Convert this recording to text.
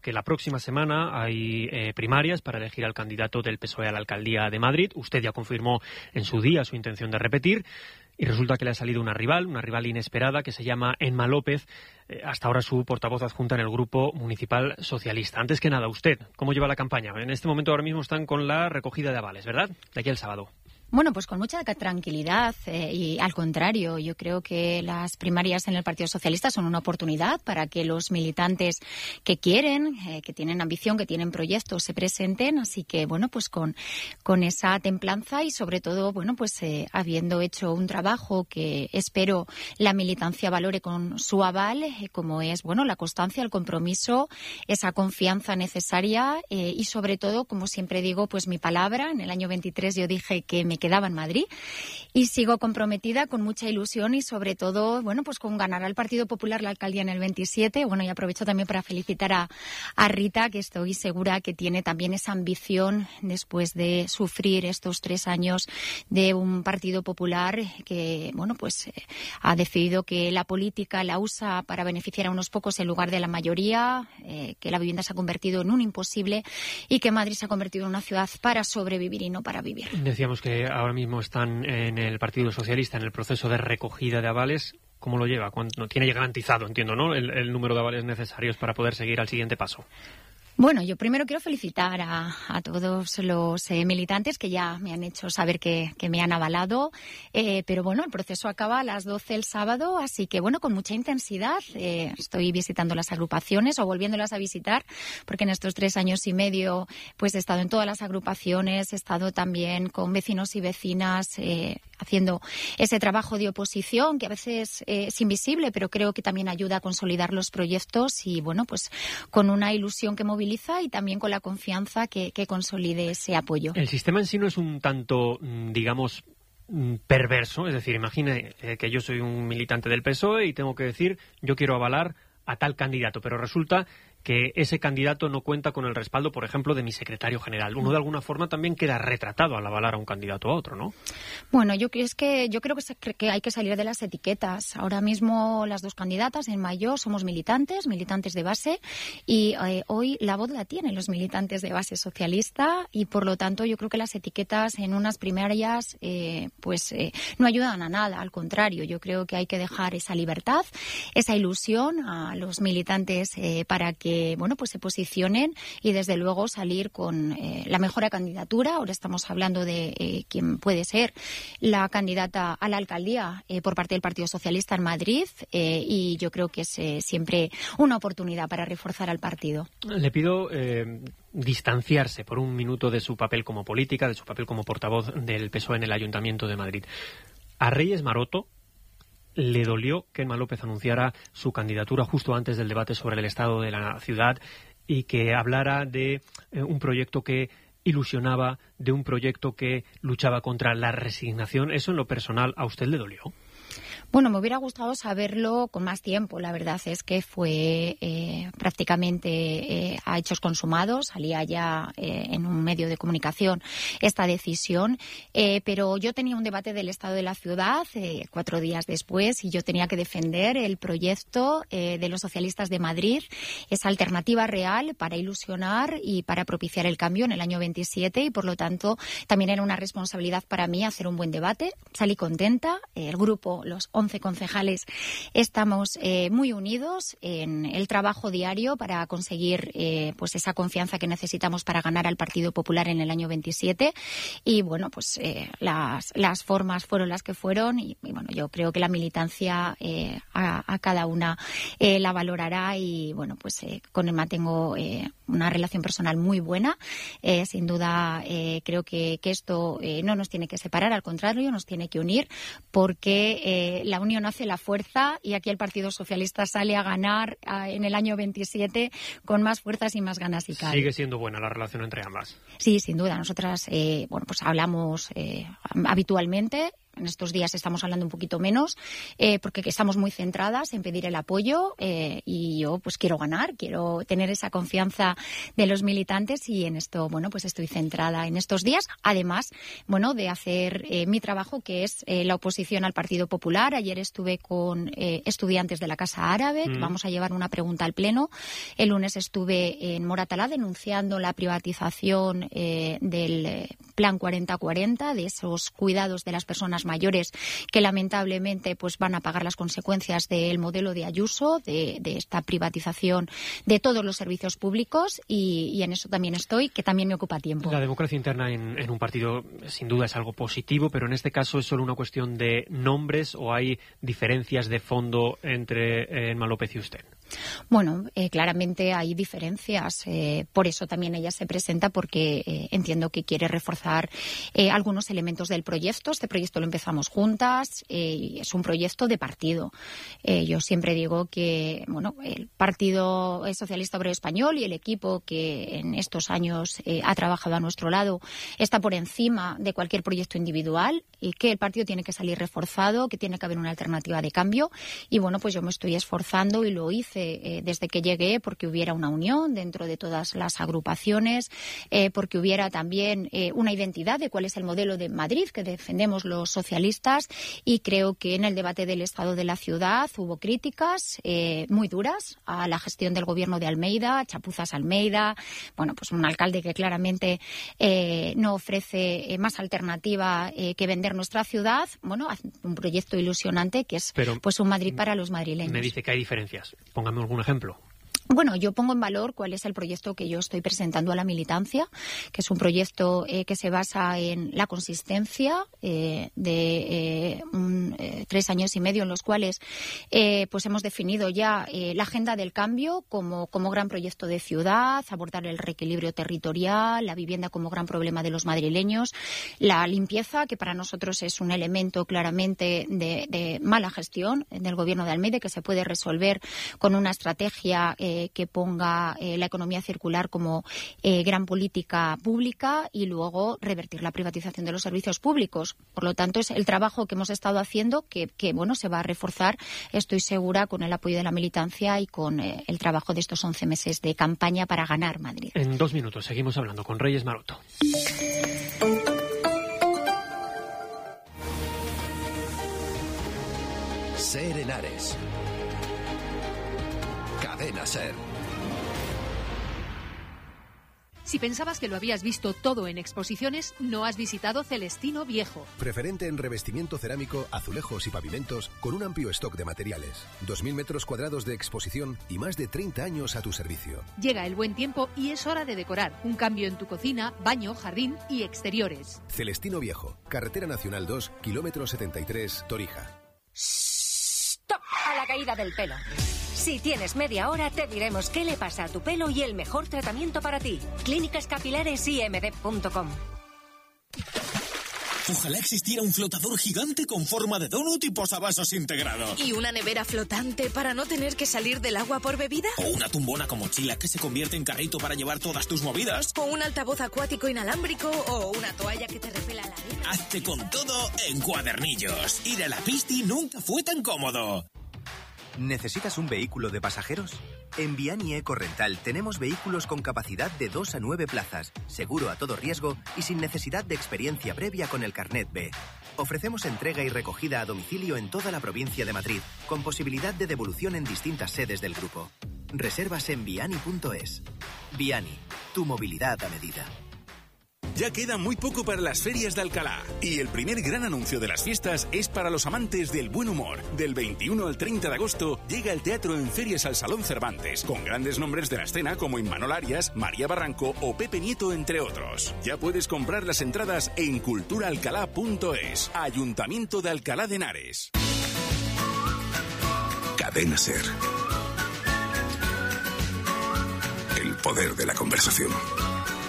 que la próxima semana hay primarias para elegir al candidato del PSOE a la alcaldía de Madrid. Usted ya confirmó en su día su intención de repetir y resulta que le ha salido una rival inesperada que se llama Emma López, hasta ahora su portavoz adjunta en el Grupo Municipal Socialista. Antes que nada, usted, ¿cómo lleva la campaña? En este momento ahora mismo están con la recogida de avales, ¿verdad? De aquí al sábado. Bueno, pues con mucha tranquilidad y al contrario, yo creo que las primarias en el Partido Socialista son una oportunidad para que los militantes que quieren, que tienen ambición, que tienen proyectos, se presenten. Así que, bueno, pues con esa templanza y sobre todo, bueno, pues habiendo hecho un trabajo que espero la militancia valore con su aval, como es, bueno, la constancia, el compromiso, esa confianza necesaria y sobre todo, como siempre digo, pues mi palabra. En el año 23 yo dije que me quedaba en Madrid y sigo comprometida con mucha ilusión y sobre todo, bueno, pues con ganar al Partido Popular la alcaldía en el 27. Bueno, y aprovecho también para felicitar a Rita, que estoy segura que tiene también esa ambición después de sufrir estos 3 años de un Partido Popular que, bueno, pues ha decidido que la política la usa para beneficiar a unos pocos en lugar de la mayoría, que la vivienda se ha convertido en un imposible y que Madrid se ha convertido en una ciudad para sobrevivir y no para vivir. Decíamos que ahora mismo están en el Partido Socialista en el proceso de recogida de avales. ¿Cómo lo lleva? ¿Cuánto tiene ya garantizado, entiendo, ¿no?, el número de avales necesarios para poder seguir al siguiente paso? Bueno, yo primero quiero felicitar a todos los militantes que ya me han hecho saber que me han avalado, pero bueno, el proceso acaba a las 12 el sábado, así que bueno, con mucha intensidad estoy visitando las agrupaciones o volviéndolas a visitar, porque en estos 3 años y medio pues he estado en todas las agrupaciones, he estado también con vecinos y vecinas haciendo ese trabajo de oposición que a veces es invisible, pero creo que también ayuda a consolidar los proyectos y bueno, pues con una ilusión que moviliza y también con la confianza que consolide ese apoyo. El sistema en sí no es un tanto, digamos, perverso, es decir, imagine que yo soy un militante del PSOE y tengo que decir yo quiero avalar a tal candidato, pero resulta que ese candidato no cuenta con el respaldo, por ejemplo, de mi secretario general. Uno de alguna forma también queda retratado al avalar a un candidato a otro, ¿no? Bueno, yo creo que hay que salir de las etiquetas. Ahora mismo las 2 candidatas, Emma y yo, somos militantes de base y hoy la voz la tienen los militantes de base socialista y por lo tanto yo creo que las etiquetas en unas primarias no ayudan a nada, al contrario, yo creo que hay que dejar esa libertad, esa ilusión a los militantes para que bueno, pues se posicionen y desde luego salir con la mejor candidatura. Ahora estamos hablando de quién puede ser la candidata a la alcaldía por parte del Partido Socialista en Madrid y yo creo que es siempre una oportunidad para reforzar al partido. Le pido distanciarse por un minuto de su papel como política, de su papel como portavoz del PSOE en el Ayuntamiento de Madrid. A Reyes Maroto le dolió que Emma López anunciara su candidatura justo antes del debate sobre el estado de la ciudad y que hablara de un proyecto que ilusionaba, de un proyecto que luchaba contra la resignación. ¿Eso en lo personal a usted le dolió? Bueno, me hubiera gustado saberlo con más tiempo. La verdad es que fue prácticamente a hechos consumados. Salía ya en un medio de comunicación esta decisión. Pero yo tenía un debate del estado de la ciudad 4 días después y yo tenía que defender el proyecto de los socialistas de Madrid, esa alternativa real para ilusionar y para propiciar el cambio en el año 27 y por lo tanto también era una responsabilidad para mí hacer un buen debate. Salí contenta. El grupo, los 11 concejales, estamos muy unidos en el trabajo diario para conseguir pues esa confianza que necesitamos para ganar al Partido Popular en el año 27 y bueno, pues las formas fueron las que fueron y bueno, yo creo que la militancia a cada una la valorará y bueno, pues con Emma tengo una relación personal muy buena, sin duda creo que esto no nos tiene que separar, al contrario, nos tiene que unir porque la unión hace la fuerza y aquí el Partido Socialista sale a ganar en el año 27 con más fuerzas y más ganas y cabe. ¿Sigue siendo buena la relación entre ambas? Sí, sin duda. Nosotras pues hablamos habitualmente. En estos días estamos hablando un poquito menos, porque estamos muy centradas en pedir el apoyo, y yo pues quiero ganar, quiero tener esa confianza de los militantes, y en esto, bueno, pues estoy centrada en estos días. Además, bueno, de hacer mi trabajo, que es la oposición al Partido Popular. Ayer estuve con estudiantes de la Casa Árabe, que vamos a llevar una pregunta al Pleno. El lunes estuve en Moratalá denunciando la privatización del Plan 40-40, de esos cuidados de las personas mayores que lamentablemente pues van a pagar las consecuencias del modelo de Ayuso, de esta privatización de todos los servicios públicos, y en eso también estoy, que también me ocupa tiempo. La democracia interna en un partido sin duda es algo positivo, pero en este caso es solo una cuestión de nombres, ¿o hay diferencias de fondo entre Emma López y usted? Bueno, claramente hay diferencias. Por eso también ella se presenta, porque entiendo que quiere reforzar algunos elementos del proyecto. Este proyecto lo empezamos juntas. Es un proyecto de partido. Yo siempre digo que, bueno, el Partido Socialista Obrero Español y el equipo que en estos años ha trabajado a nuestro lado está por encima de cualquier proyecto individual, y que el partido tiene que salir reforzado, que tiene que haber una alternativa de cambio. Y bueno, pues yo me estoy esforzando, y lo hice desde que llegué, porque hubiera una unión dentro de todas las agrupaciones, porque hubiera también una identidad de cuál es el modelo de Madrid que defendemos los socialistas. Y creo que en el debate del estado de la ciudad hubo críticas muy duras a la gestión del gobierno de Almeida, chapuzas Almeida, bueno, pues un alcalde que claramente no ofrece más alternativa que vender nuestra ciudad. Bueno, un proyecto ilusionante que es pues un Madrid para los madrileños. Me dice que hay diferencias. Póngame algún ejemplo. Bueno, yo pongo en valor cuál es el proyecto que yo estoy presentando a la militancia, que es un proyecto que se basa en la consistencia de 3 años y medio en los cuales pues hemos definido ya la agenda del cambio como gran proyecto de ciudad, abordar el reequilibrio territorial, la vivienda como gran problema de los madrileños, la limpieza, que para nosotros es un elemento claramente de mala gestión del gobierno de Almeida, que se puede resolver con una estrategia que ponga la economía circular como gran política pública, y luego revertir la privatización de los servicios públicos. Por lo tanto, es el trabajo que hemos estado haciendo que bueno, se va a reforzar, estoy segura, con el apoyo de la militancia y con el trabajo de estos 11 meses de campaña para ganar Madrid. En 2 minutos seguimos hablando con Reyes Maroto. Ser Henares. Cadena Ser. Si pensabas que lo habías visto todo en exposiciones, no has visitado Celestino Viejo. Preferente en revestimiento cerámico, azulejos y pavimentos, con un amplio stock de materiales. 2.000 metros cuadrados de exposición y más de 30 años a tu servicio. Llega el buen tiempo y es hora de decorar. Un cambio en tu cocina, baño, jardín y exteriores. Celestino Viejo, Carretera Nacional 2, kilómetro 73, Torija. ¡Stop! A la caída del pelo. Si tienes media hora, te diremos qué le pasa a tu pelo y el mejor tratamiento para ti. clínicascapilaresimd.com. Ojalá existiera un flotador gigante con forma de donut y posavasos integrado. ¿Y una nevera flotante para no tener que salir del agua por bebida? O una tumbona con mochila que se convierte en carrito para llevar todas tus movidas. O un altavoz acuático inalámbrico o una toalla que te repela la arena. Hazte con todo en Cuadernillos. Ir a la Pisti nunca fue tan cómodo. ¿Necesitas un vehículo de pasajeros? En Viani Eco Rental tenemos vehículos con capacidad de 2 a 9 plazas, seguro a todo riesgo y sin necesidad de experiencia previa con el Carnet B. Ofrecemos entrega y recogida a domicilio en toda la provincia de Madrid, con posibilidad de devolución en distintas sedes del grupo. Reservas en viani.es. Viani, tu movilidad a medida. Ya queda muy poco para las ferias de Alcalá y el primer gran anuncio de las fiestas es para los amantes del buen humor. Del 21 al 30 de agosto llega el teatro en Ferias al Salón Cervantes, con grandes nombres de la escena como Imanol Arias, María Barranco o Pepe Nieto, entre otros. Ya puedes comprar las entradas en culturaalcalá.es. Ayuntamiento de Alcalá de Henares. Cadena Ser. El poder de la conversación.